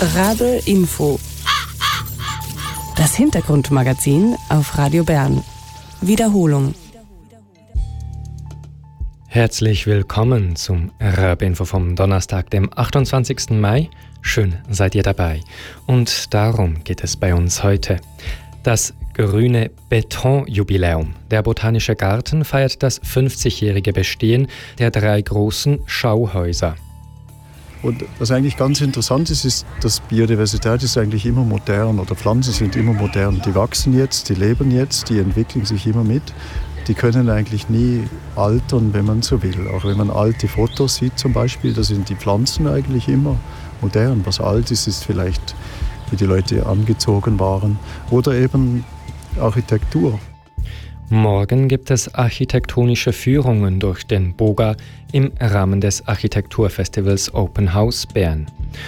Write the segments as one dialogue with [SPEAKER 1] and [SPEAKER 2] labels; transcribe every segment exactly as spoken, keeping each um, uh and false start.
[SPEAKER 1] Rabe Info. Das Hintergrundmagazin auf Radio Bern. Wiederholung.
[SPEAKER 2] Herzlich willkommen zum Rabe Info vom Donnerstag, dem achtundzwanzigsten Mai. Schön seid ihr dabei. Und darum geht es bei uns heute. Das grüne Betonjubiläum. Der Botanische Garten feiert das fünfzigjährige Bestehen der drei großen Schauhäuser.
[SPEAKER 3] Und was eigentlich ganz interessant ist, ist, dass Biodiversität ist eigentlich immer modern oder Pflanzen sind immer modern. Die wachsen jetzt, die leben jetzt, die entwickeln sich immer mit. Die können eigentlich nie altern, wenn man so will. Auch wenn man alte Fotos sieht zum Beispiel, da sind die Pflanzen eigentlich immer modern. Was alt ist, ist vielleicht, wie die Leute angezogen waren. Oder eben Architektur.
[SPEAKER 2] Morgen gibt es architektonische Führungen durch den Boga im Rahmen des Architekturfestivals Open House Bern.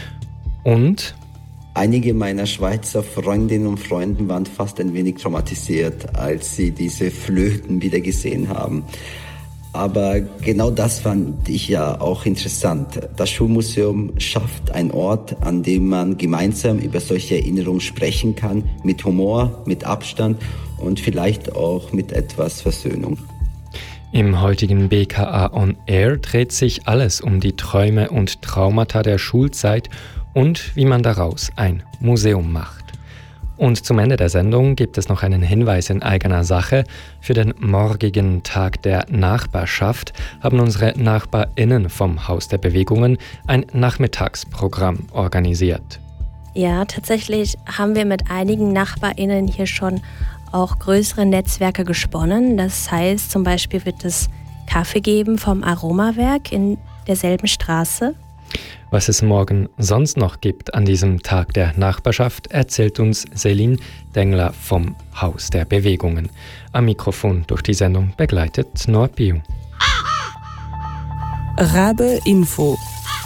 [SPEAKER 2] Und
[SPEAKER 4] einige meiner Schweizer Freundinnen und Freunde waren fast ein wenig traumatisiert, als sie diese Flöten wieder gesehen haben. Aber genau das fand ich ja auch interessant. Das Schulmuseum schafft einen Ort, an dem man gemeinsam über solche Erinnerungen sprechen kann, mit Humor, mit Abstand und vielleicht auch mit etwas Versöhnung.
[SPEAKER 2] Im heutigen B K A On Air dreht sich alles um die Träume und Traumata der Schulzeit und wie man daraus ein Museum macht. Und zum Ende der Sendung gibt es noch einen Hinweis in eigener Sache. Für den morgigen Tag der Nachbarschaft haben unsere NachbarInnen vom Haus der Bewegungen ein Nachmittagsprogramm organisiert.
[SPEAKER 5] Ja, tatsächlich haben wir mit einigen NachbarInnen hier schon auch größere Netzwerke gesponnen. Das heißt, zum Beispiel wird es Kaffee geben vom Aromawerk in derselben Straße.
[SPEAKER 2] Was es morgen sonst noch gibt an diesem Tag der Nachbarschaft, erzählt uns Selin Dengler vom Haus der Bewegungen. Am Mikrofon durch die Sendung begleitet Noah Piu.
[SPEAKER 1] Rabe Info.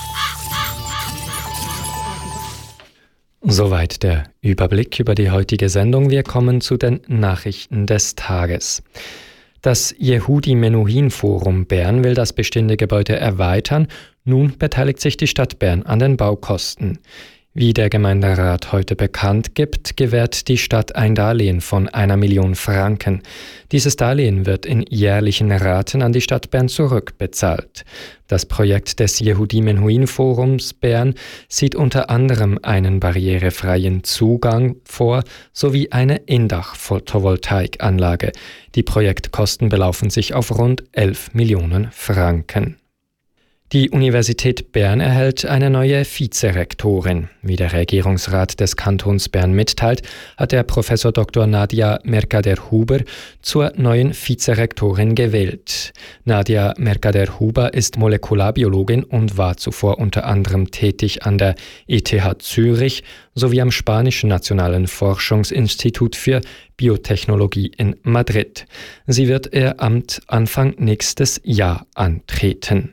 [SPEAKER 2] Soweit der Überblick über die heutige Sendung. Wir kommen zu den Nachrichten des Tages. Das Yehudi Menuhin Forum Bern will das bestehende Gebäude erweitern. Nun beteiligt sich die Stadt Bern an den Baukosten. Wie der Gemeinderat heute bekannt gibt, gewährt die Stadt ein Darlehen von einer Million Franken. Dieses Darlehen wird in jährlichen Raten an die Stadt Bern zurückbezahlt. Das Projekt des Yehudi Menuhin Forums Bern sieht unter anderem einen barrierefreien Zugang vor sowie eine Indach-Photovoltaikanlage. Die Projektkosten belaufen sich auf rund elf Millionen Franken. Die Universität Bern erhält eine neue Vizerektorin. Wie der Regierungsrat des Kantons Bern mitteilt, hat der Professor Doktor Nadia Mercader-Huber zur neuen Vizerektorin gewählt. Nadia Mercader-Huber ist Molekularbiologin und war zuvor unter anderem tätig an der E T H Zürich sowie am Spanischen Nationalen Forschungsinstitut für Biotechnologie in Madrid. Sie wird ihr Amt Anfang nächstes Jahr antreten.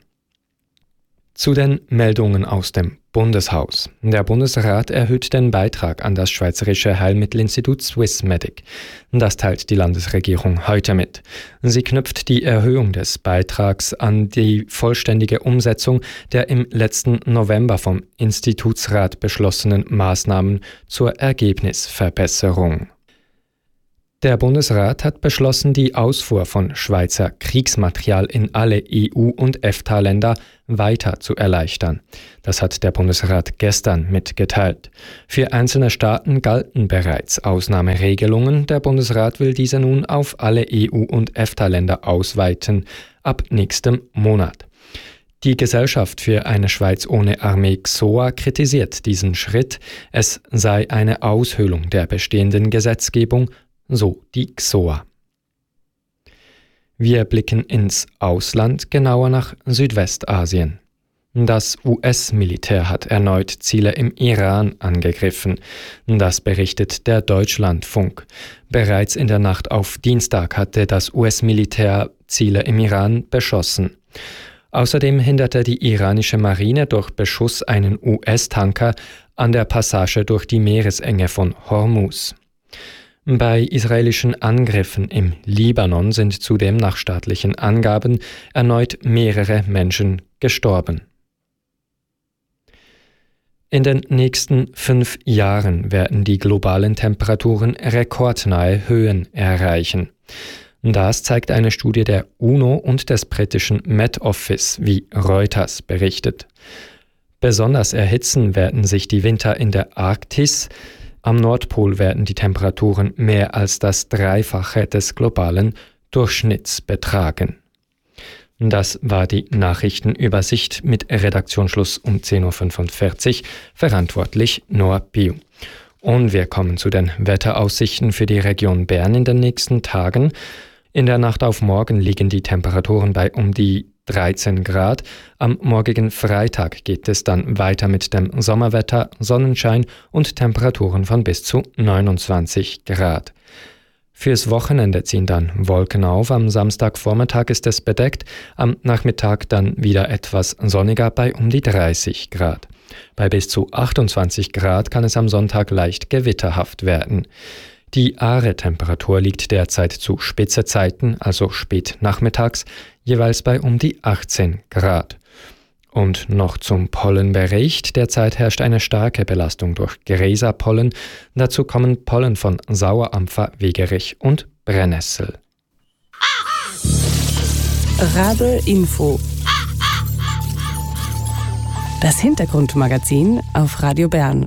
[SPEAKER 2] Zu den Meldungen aus dem Bundeshaus. Der Bundesrat erhöht den Beitrag an das Schweizerische Heilmittelinstitut Swissmedic. Das teilt die Landesregierung heute mit. Sie knüpft die Erhöhung des Beitrags an die vollständige Umsetzung der im letzten November vom Institutsrat beschlossenen Maßnahmen zur Ergebnisverbesserung. Der Bundesrat hat beschlossen, die Ausfuhr von Schweizer Kriegsmaterial in alle E U- und EFTA-Länder weiter zu erleichtern. Das hat der Bundesrat gestern mitgeteilt. Für einzelne Staaten galten bereits Ausnahmeregelungen. Der Bundesrat will diese nun auf alle E U- und EFTA-Länder ausweiten, ab nächstem Monat. Die Gesellschaft für eine Schweiz ohne Armee X O A kritisiert diesen Schritt. Es sei eine Aushöhlung der bestehenden Gesetzgebung, so die X O A. Wir blicken ins Ausland, genauer nach Südwestasien. Das U S-Militär hat erneut Ziele im Iran angegriffen. Das berichtet der Deutschlandfunk. Bereits in der Nacht auf Dienstag hatte das U S-Militär Ziele im Iran beschossen. Außerdem hinderte die iranische Marine durch Beschuss einen U S-Tanker an der Passage durch die Meeresenge von Hormuz. Bei israelischen Angriffen im Libanon sind zudem nach staatlichen Angaben erneut mehrere Menschen gestorben. In den nächsten fünf Jahren werden die globalen Temperaturen rekordnahe Höhen erreichen. Das zeigt eine Studie der UNO und des britischen Met Office, wie Reuters berichtet. Besonders erhitzen werden sich die Winter in der Arktis. Am Nordpol werden die Temperaturen mehr als das Dreifache des globalen Durchschnitts betragen. Das war die Nachrichtenübersicht mit Redaktionsschluss um zehn Uhr fünfundvierzig, verantwortlich Noah Piu. Und wir kommen zu den Wetteraussichten für die Region Bern in den nächsten Tagen. In der Nacht auf morgen liegen die Temperaturen bei um die dreizehn Grad. Am morgigen Freitag geht es dann weiter mit dem Sommerwetter, Sonnenschein und Temperaturen von bis zu neunundzwanzig Grad. Fürs Wochenende ziehen dann Wolken auf, am Samstagvormittag ist es bedeckt, am Nachmittag dann wieder etwas sonniger bei um die dreißig Grad. Bei bis zu achtundzwanzig Grad kann es am Sonntag leicht gewitterhaft werden. Die Aare-Temperatur liegt derzeit zu Spitzezeiten, also spät nachmittags, jeweils bei um die achtzehn Grad. Und noch zum Pollenbericht. Derzeit herrscht eine starke Belastung durch Gräserpollen. Dazu kommen Pollen von Sauerampfer, Wegerich und Brennnessel.
[SPEAKER 1] Rabe Info. Das Hintergrundmagazin auf Radio Bern.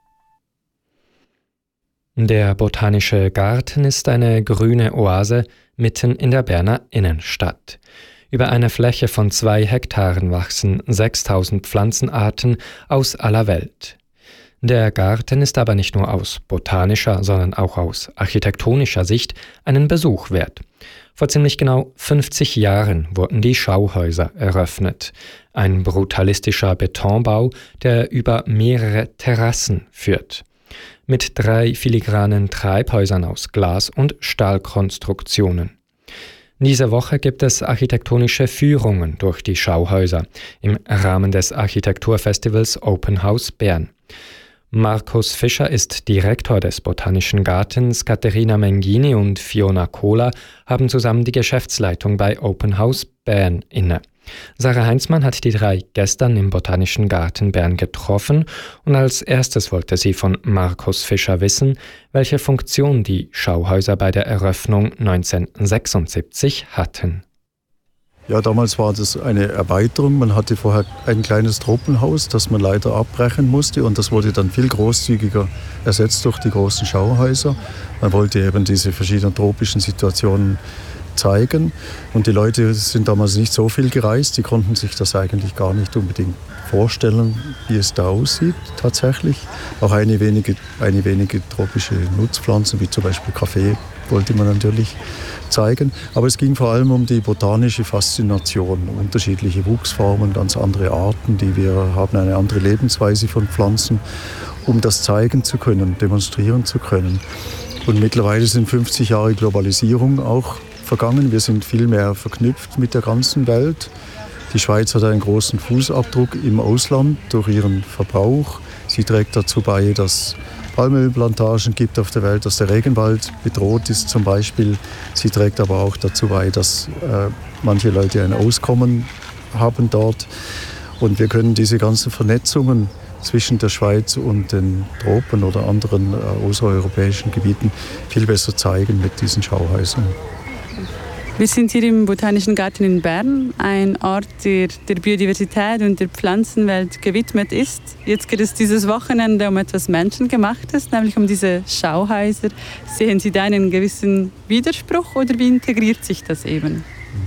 [SPEAKER 2] Der Botanische Garten ist eine grüne Oase mitten in der Berner Innenstadt. Über eine Fläche von zwei Hektaren wachsen sechstausend Pflanzenarten aus aller Welt. Der Garten ist aber nicht nur aus botanischer, sondern auch aus architektonischer Sicht einen Besuch wert. Vor ziemlich genau fünfzig Jahren wurden die Schauhäuser eröffnet. Ein brutalistischer Betonbau, der über mehrere Terrassen führt. Mit drei filigranen Treibhäusern aus Glas- und Stahlkonstruktionen. Diese Woche gibt es architektonische Führungen durch die Schauhäuser im Rahmen des Architekturfestivals Open House Bern. Markus Fischer ist Direktor des Botanischen Gartens, Katharina Mengini und Fiona Kohler haben zusammen die Geschäftsleitung bei Open House Bern inne. Sarah Heinzmann hat die drei gestern im Botanischen Garten Bern getroffen und als erstes wollte sie von Markus Fischer wissen, welche Funktion die Schauhäuser bei der Eröffnung neunzehnhundertsechsundsiebzig hatten.
[SPEAKER 3] Ja, damals war das eine Erweiterung. Man hatte vorher ein kleines Tropenhaus, das man leider abbrechen musste und das wurde dann viel großzügiger ersetzt durch die großen Schauhäuser. Man wollte eben diese verschiedenen tropischen Situationen zeigen. Und die Leute sind damals nicht so viel gereist, die konnten sich das eigentlich gar nicht unbedingt vorstellen, wie es da aussieht tatsächlich. Auch eine wenige, eine wenige tropische Nutzpflanzen, wie zum Beispiel Kaffee, wollte man natürlich zeigen. Aber es ging vor allem um die botanische Faszination, unterschiedliche Wuchsformen, ganz andere Arten, die wir haben, eine andere Lebensweise von Pflanzen, um das zeigen zu können, demonstrieren zu können. Und mittlerweile sind fünfzig Jahre Globalisierung auch vergangen. Wir sind viel mehr verknüpft mit der ganzen Welt. Die Schweiz hat einen großen Fußabdruck im Ausland durch ihren Verbrauch. Sie trägt dazu bei, dass Palmölplantagen gibt auf der Welt, dass der Regenwald bedroht ist zum Beispiel. Sie trägt aber auch dazu bei, dass äh, manche Leute ein Auskommen haben dort. Und wir können diese ganzen Vernetzungen zwischen der Schweiz und den Tropen oder anderen äh, außereuropäischen Gebieten viel besser zeigen mit diesen Schauhäusern.
[SPEAKER 6] Wir sind hier im Botanischen Garten in Bern, ein Ort, der der Biodiversität und der Pflanzenwelt gewidmet ist. Jetzt geht es dieses Wochenende um etwas Menschengemachtes, nämlich um diese Schauhäuser. Sehen Sie da einen gewissen Widerspruch oder wie integriert sich das eben?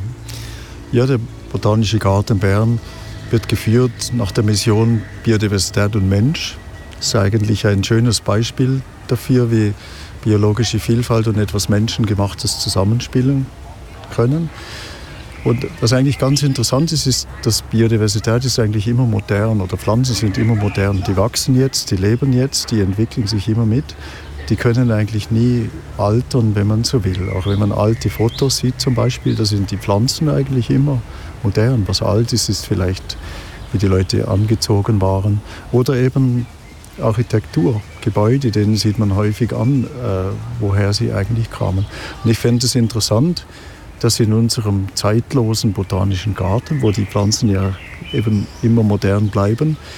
[SPEAKER 3] Ja, der Botanische Garten Bern wird geführt nach der Mission Biodiversität und Mensch. Das ist eigentlich ein schönes Beispiel dafür, wie biologische Vielfalt und etwas Menschengemachtes zusammenspielen können. Und was eigentlich ganz interessant ist, ist, dass Biodiversität ist eigentlich immer modern oder Pflanzen sind immer modern. Die wachsen jetzt, die leben jetzt, die entwickeln sich immer mit. Die können eigentlich nie altern, wenn man so will. Auch wenn man alte Fotos sieht zum Beispiel, da sind die Pflanzen eigentlich immer modern. Was alt ist, ist vielleicht, wie die Leute angezogen waren. Oder eben Architektur, Gebäude, denen sieht man häufig an, äh, woher sie eigentlich kamen. Und ich fände es interessant, dass in unserem zeitlosen botanischen Garten, wo die Pflanzen ja eben immer modern bleiben,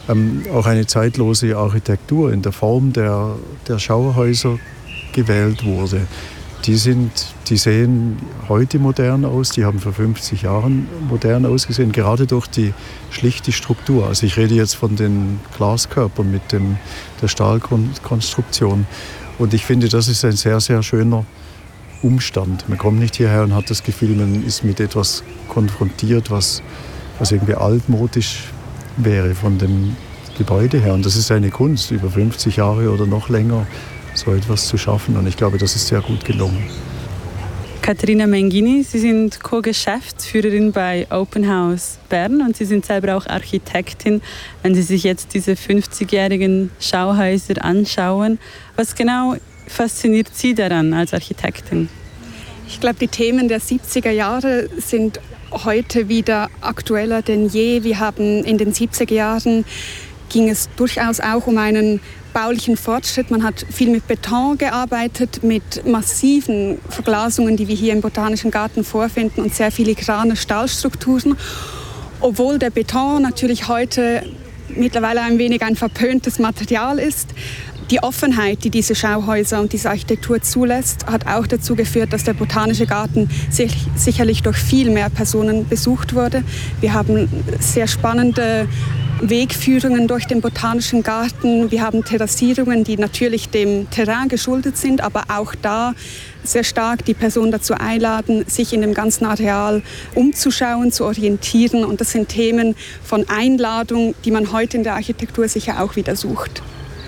[SPEAKER 3] ähm, auch eine zeitlose Architektur in der Form der, der Schauhäuser gewählt wurde. Die, sind, die sehen heute modern aus, die haben vor fünfzig Jahren modern ausgesehen, gerade durch die schlichte Struktur. Also ich rede jetzt von den Glaskörpern mit dem, der Stahlkonstruktion. Und ich finde, das ist ein sehr, sehr schöner Umstand. Man kommt nicht hierher und hat das Gefühl, man ist mit etwas konfrontiert, was, was irgendwie altmodisch wäre von dem Gebäude her. Und das ist eine Kunst, über fünfzig Jahre oder noch länger so etwas zu schaffen. Und ich glaube, das ist sehr gut gelungen.
[SPEAKER 6] Caterina Mengini, Sie sind Co-Geschäftsführerin bei Open House Bern und Sie sind selber auch Architektin. Wenn Sie sich jetzt diese fünfzigjährigen Schauhäuser anschauen, was genau fasziniert Sie daran als Architektin?
[SPEAKER 7] Ich glaube, die Themen der siebziger Jahre sind heute wieder aktueller denn je. Wir haben in den siebziger Jahren ging es durchaus auch um einen baulichen Fortschritt. Man hat viel mit Beton gearbeitet, mit massiven Verglasungen, die wir hier im Botanischen Garten vorfinden und sehr filigrane Stahlstrukturen. Obwohl der Beton natürlich heute mittlerweile ein wenig ein verpöntes Material ist, die Offenheit, die diese Schauhäuser und diese Architektur zulässt, hat auch dazu geführt, dass der Botanische Garten sich, sicherlich durch viel mehr Personen besucht wurde. Wir haben sehr spannende Wegführungen durch den Botanischen Garten. Wir haben Terrassierungen, die natürlich dem Terrain geschuldet sind, aber auch da sehr stark die Person dazu einladen, sich in dem ganzen Areal umzuschauen, zu orientieren. Und das sind Themen von Einladung, die man heute in der Architektur sicher auch wieder sucht.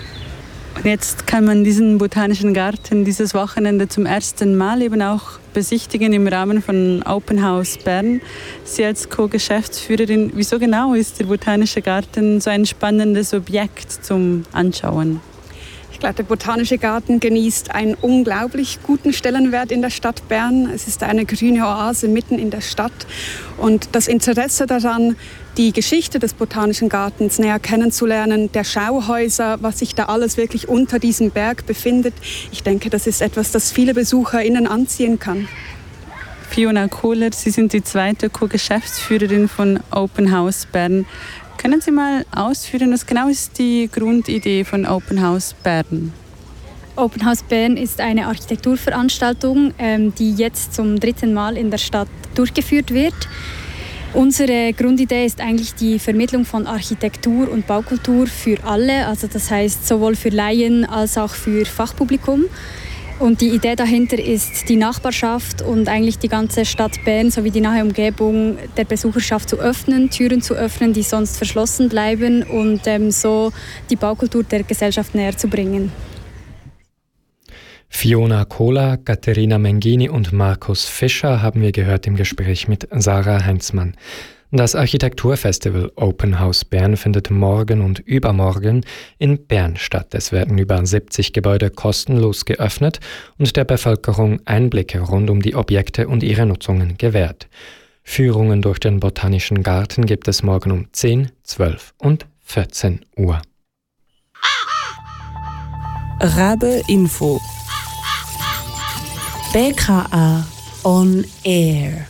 [SPEAKER 6] Und jetzt kann man diesen Botanischen Garten dieses Wochenende zum ersten Mal eben auch besichtigen im Rahmen von Open House Bern. Sie als Co-Geschäftsführerin, wieso genau ist der Botanische Garten so ein spannendes Objekt zum Anschauen?
[SPEAKER 7] Ich glaube, der Botanische Garten genießt einen unglaublich guten Stellenwert in der Stadt Bern. Es ist eine grüne Oase mitten in der Stadt. Und das Interesse daran, die Geschichte des Botanischen Gartens näher kennenzulernen, der Schauhäuser, was sich da alles wirklich unter diesem Berg befindet, ich denke, das ist etwas, das viele BesucherInnen anziehen kann.
[SPEAKER 6] Fiona Kohler, Sie sind die zweite Co-Geschäftsführerin von Open House Bern. Können Sie mal ausführen, was genau ist die Grundidee von Open House Bern?
[SPEAKER 8] Open House Bern ist eine Architekturveranstaltung, die jetzt zum dritten Mal in der Stadt durchgeführt wird. Unsere Grundidee ist eigentlich die Vermittlung von Architektur und Baukultur für alle, also das heißt sowohl für Laien als auch für Fachpublikum. Und die Idee dahinter ist, die Nachbarschaft und eigentlich die ganze Stadt Bern sowie die nahe Umgebung der Besucherschaft zu öffnen, Türen zu öffnen, die sonst verschlossen bleiben und ähm, so die Baukultur der Gesellschaft näher zu bringen.
[SPEAKER 2] Fiona Kohler, Caterina Mengini und Markus Fischer haben wir gehört im Gespräch mit Sarah Heinzmann. Das Architekturfestival Open House Bern findet morgen und übermorgen in Bern statt. Es werden über siebzig Gebäude kostenlos geöffnet und der Bevölkerung Einblicke rund um die Objekte und ihre Nutzungen gewährt. Führungen durch den Botanischen Garten gibt es morgen um zehn, zwölf und vierzehn Uhr.
[SPEAKER 1] Rabe Info. B K A on Air.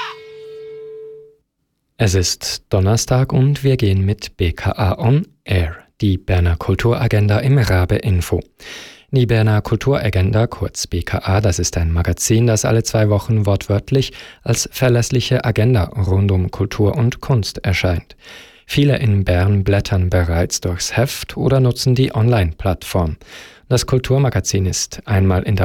[SPEAKER 2] Es ist Donnerstag und wir gehen mit B K A on Air, die Berner Kulturagenda im Rabe Info. Die Berner Kulturagenda, kurz B K A, das ist ein Magazin, das alle zwei Wochen wortwörtlich als verlässliche Agenda rund um Kultur und Kunst erscheint. Viele in Bern blättern bereits durchs Heft oder nutzen die Online-Plattform. Das Kulturmagazin ist einmal in der